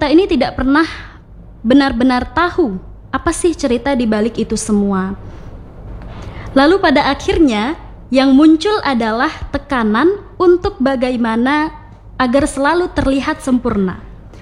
kita ini tidak pernah benar-benar tahu apa sih cerita di balik itu semua. Lalu pada akhirnya yang muncul adalah tekanan untuk bagaimana agar selalu terlihat sempurna.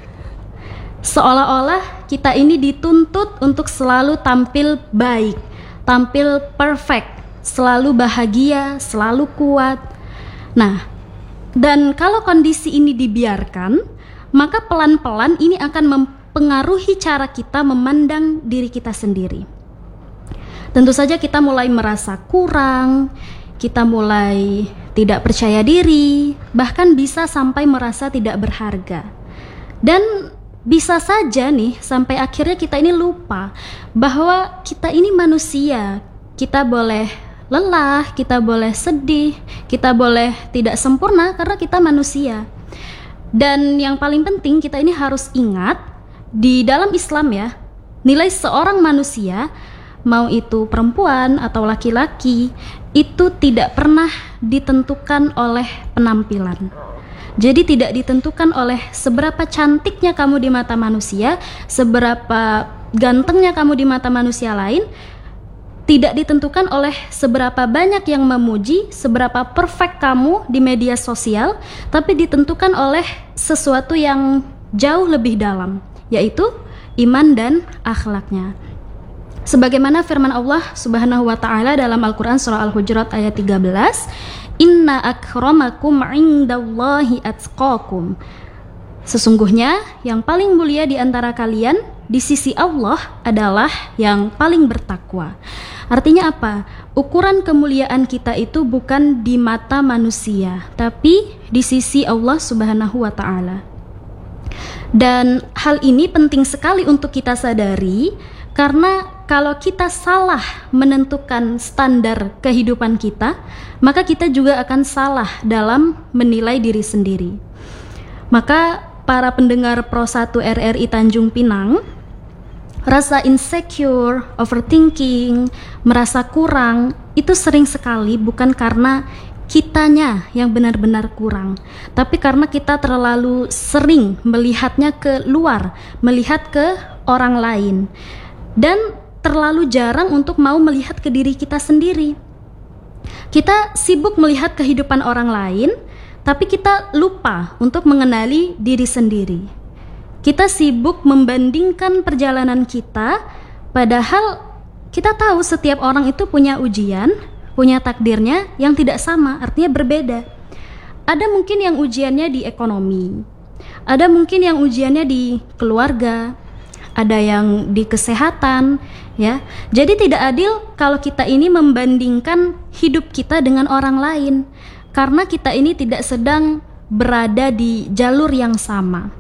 Seolah-olah kita ini dituntut untuk selalu tampil baik, tampil perfect, selalu bahagia, selalu kuat. Nah, dan kalau kondisi ini dibiarkan, maka pelan-pelan ini akan mempengaruhi cara kita memandang diri kita sendiri. Tentu saja kita mulai merasa kurang, kita mulai tidak percaya diri, bahkan bisa sampai merasa tidak berharga. Dan bisa saja nih sampai akhirnya kita ini lupa bahwa kita ini manusia. Kita boleh lelah, kita boleh sedih, kita boleh tidak sempurna karena kita manusia. Dan yang paling penting kita ini harus ingat, di dalam Islam ya, nilai seorang manusia, mau itu perempuan atau laki-laki, itu tidak pernah ditentukan oleh penampilan. Jadi tidak ditentukan oleh seberapa cantiknya kamu di mata manusia, seberapa gantengnya kamu di mata manusia lain. Tidak ditentukan oleh seberapa banyak yang memuji, seberapa perfect kamu di media sosial, tapi ditentukan oleh sesuatu yang jauh lebih dalam, yaitu iman dan akhlaknya. Sebagaimana firman Allah Subhanahu wa taala dalam Al-Qur'an surah Al-Hujurat ayat 13, "Inna akramakum 'indallahi atqakum." Sesungguhnya yang paling mulia di antara kalian di sisi Allah adalah yang paling bertakwa. Artinya apa? Ukuran kemuliaan kita itu bukan di mata manusia, tapi di sisi Allah Subhanahu wa taala. Dan hal ini penting sekali untuk kita sadari, karena kalau kita salah menentukan standar kehidupan kita, maka kita juga akan salah dalam menilai diri sendiri. Maka para pendengar Pro 1 RRI Tanjung Pinang, rasa insecure, overthinking, merasa kurang, itu sering sekali bukan karena kitanya yang benar-benar kurang, tapi karena kita terlalu sering melihatnya ke luar, melihat ke orang lain, dan terlalu jarang untuk mau melihat ke diri kita sendiri. Kita sibuk melihat kehidupan orang lain, tapi kita lupa untuk mengenali diri sendiri. Kita sibuk membandingkan perjalanan kita, padahal kita tahu setiap orang itu punya ujian, punya takdirnya yang tidak sama, artinya berbeda. Ada mungkin yang ujiannya di ekonomi, ada mungkin yang ujiannya di keluarga, ada yang di kesehatan, ya. Jadi tidak adil kalau kita ini membandingkan hidup kita dengan orang lain, karena kita ini tidak sedang berada di jalur yang sama.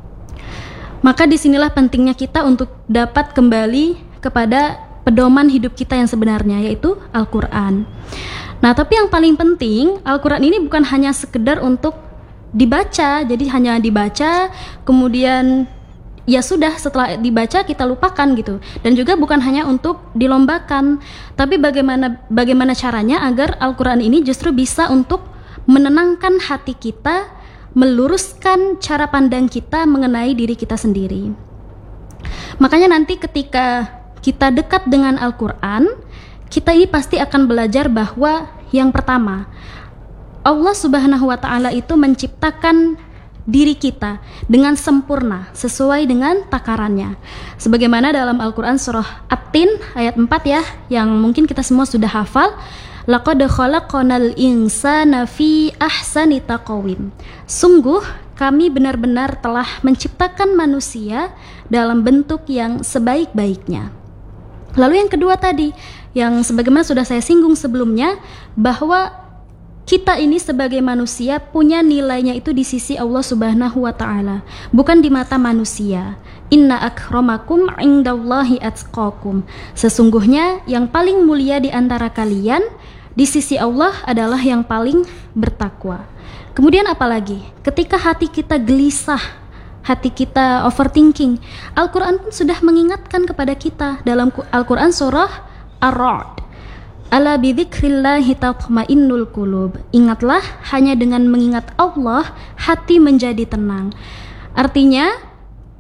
Maka disinilah pentingnya kita untuk dapat kembali kepada pedoman hidup kita yang sebenarnya, yaitu Al-Quran. Nah, tapi yang paling penting, Al-Quran ini bukan hanya sekedar untuk dibaca, jadi hanya dibaca, kemudian ya sudah, setelah dibaca kita lupakan gitu. Dan juga bukan hanya untuk dilombakan, tapi bagaimana caranya agar Al-Quran ini justru bisa untuk menenangkan hati kita, meluruskan cara pandang kita mengenai diri kita sendiri. Makanya nanti ketika kita dekat dengan Al-Quran, kita ini pasti akan belajar bahwa yang pertama, Allah Subhanahu wa taala itu menciptakan diri kita dengan sempurna sesuai dengan takarannya. Sebagaimana dalam Al-Quran surah At-Tin ayat 4 ya, yang mungkin kita semua sudah hafal, laqad khalaqnal insana fi ahsani taqwim. Sungguh kami benar-benar telah menciptakan manusia dalam bentuk yang sebaik-baiknya. Lalu yang kedua tadi, yang sebagaimana sudah saya singgung sebelumnya, bahwa kita ini sebagai manusia punya nilainya itu di sisi Allah Subhanahu wa taala, bukan di mata manusia. Inna akramakum 'indallahi atqakum. Sesungguhnya yang paling mulia di antara kalian di sisi Allah adalah yang paling bertakwa. Kemudian apalagi? Ketika hati kita gelisah, hati kita overthinking, Al-Quran pun sudah mengingatkan kepada kita dalam Al-Quran surah Ar-Ra'd. Ala bidzikrillahi tatma'innul qulub. Ingatlah, hanya dengan mengingat Allah hati menjadi tenang. Artinya